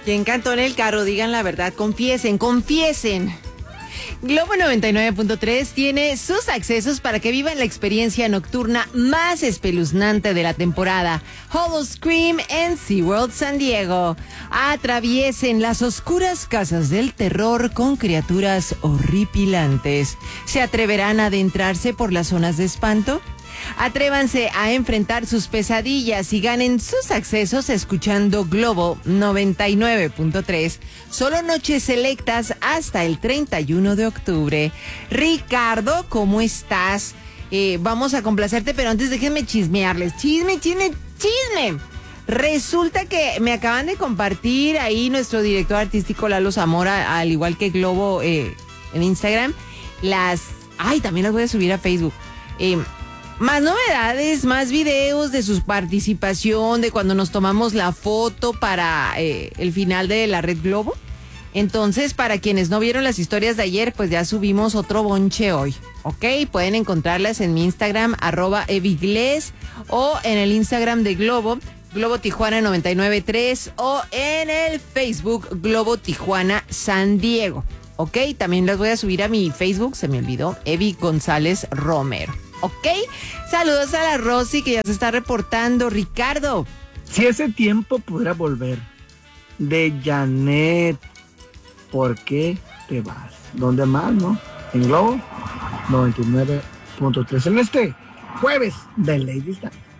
¿Quién cantó en el carro? Digan la verdad, confiesen. Globo 99.3 tiene sus accesos para que vivan la experiencia nocturna más espeluznante de la temporada. Hollow Scream en SeaWorld San Diego. Atraviesen las oscuras casas del terror con criaturas horripilantes. ¿Se atreverán a adentrarse por las zonas de espanto? Atrévanse a enfrentar sus pesadillas y ganen sus accesos escuchando Globo 99.3. Solo noches selectas hasta el 31 de octubre. Ricardo, ¿cómo estás? Vamos a complacerte, pero antes déjenme chismearles. Chisme. Resulta que me acaban de compartir ahí nuestro director artístico Lalo Zamora, al igual que Globo en Instagram, también las voy a subir a Facebook. Más novedades, más videos de su participación, de cuando nos tomamos la foto para el final de la Red Globo. Entonces, para quienes no vieron las historias de ayer, pues ya subimos otro bonche hoy, ¿ok? Pueden encontrarlas en mi Instagram, @evigles, o en el Instagram de Globo, Globo Tijuana 99.3, o en el Facebook, Globo Tijuana San Diego, ¿ok? También las voy a subir a mi Facebook, se me olvidó, Evi González Romero. ¿Ok? Saludos a la Rosy que ya se está reportando. Ricardo. Si ese tiempo pudiera volver, de Janet, ¿por qué te vas? ¿Dónde más, no? En Globo 99.3 en este jueves de Ladies Night.